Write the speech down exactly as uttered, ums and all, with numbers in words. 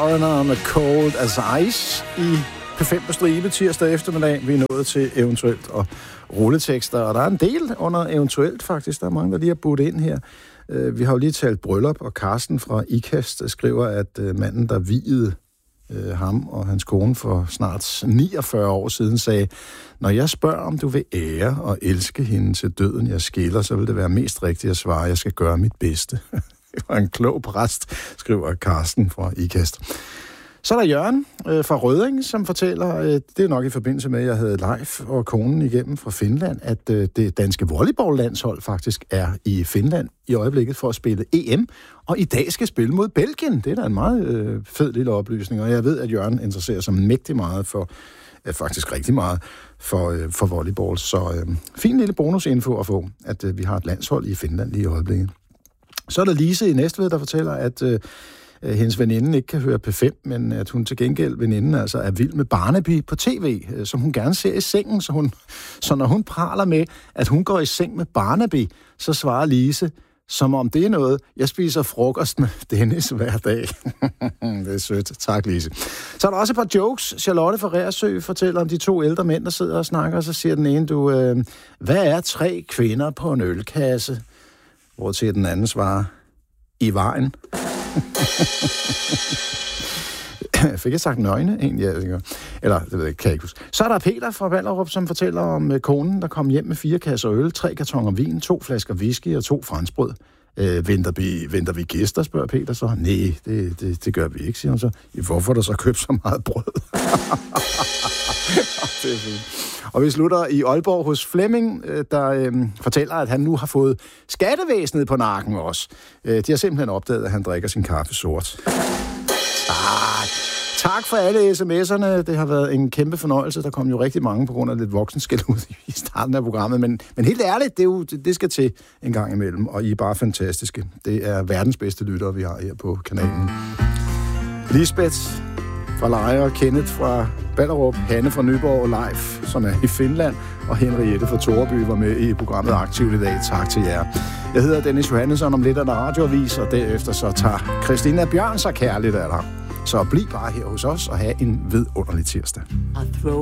Foreigner med Cold as Ice i P fem på stribe tirsdag eftermiddag. Vi er nået til eventuelt og rulletekster, og der er en del under eventuelt faktisk. Der er mange, der lige har budt ind her. Vi har jo lige talt bryllup, og Carsten fra Ikast skriver, at manden, der viede ham og hans kone for snart niogfyrre år siden, sagde: når jeg spørger, om du vil ære og elske hende til døden, jeg skiller, så vil det være mest rigtigt at svare, jeg skal gøre mit bedste. Det var en klog præst, skriver Carsten fra Ikast. Så er der Jørgen øh, fra Rødding, som fortæller, øh, det er nok i forbindelse med, at jeg havde Leif og konen igennem fra Finland, at øh, det danske volleyballlandshold faktisk er i Finland i øjeblikket for at spille E M, og i dag skal spille mod Belgien. Det er da en meget øh, fed lille oplysning, og jeg ved, at Jørgen interesserer sig mægtig meget for, øh, faktisk rigtig meget, for, øh, for volleyball. Så øh, fin lille bonusinfo at få, at øh, vi har et landshold i Finland lige i øjeblikket. Så er der Lise i Næstved, der fortæller, at øh, hendes veninde ikke kan høre P fem, men at hun til gengæld, veninden altså, er vild med Barnaby på tv, som hun gerne ser i sengen. Så, hun, så når hun praler med, at hun går i seng med Barnaby, så svarer Lise, som om det er noget, jeg spiser frokost med Dennis hver dag. Det er sødt. Tak, Lise. Så er der også et par jokes. Charlotte fra Reersø fortæller om de to ældre mænd, der sidder og snakker, og så siger den ene, du, øh, hvad er tre kvinder på en ølkasse? Hvortil den anden svarer, i vejen. Fik jeg sagt nøgne? Egentlig, ja, eller det ved jeg ikke, kan jeg ikke huske. Så er der Peter fra Ballerup, som fortæller om uh, konen, der kom hjem med fire kasser øl, tre kartoner vin, to flasker whisky og to franskbrød. Øh, venter, vi, venter vi gæster, spørger Peter så. Nej, det, det, det gør vi ikke, siger hun så. Hvorfor har der så købt så meget brød? Det er fint. Og vi slutter i Aalborg hos Flemming, der øh, fortæller, at han nu har fået skattevæsenet på nakken også. Øh, de har simpelthen opdaget, at han drikker sin kaffe sort. Tak. Tak for alle sms'erne. Det har været en kæmpe fornøjelse. Der kom jo rigtig mange på grund af lidt voksenskæld ud i starten af programmet. Men, men helt ærligt, det, er jo, det skal til en gang imellem. Og I er bare fantastiske. Det er verdens bedste lyttere, vi har her på kanalen. Lisbeth fra Lejre, Kenneth fra Ballerup, Hanne fra Nyborg og Leif, som er i Finland, og Henriette fra Toreby var med i programmet Aktivt i dag. Tak til jer. Jeg hedder Dennis Johannesson, om lidt er der radioavis, og derefter så tager Christina Bjørn sig kærligt af dig. Så bliv bare her hos os og have en vidunderlig tirsdag.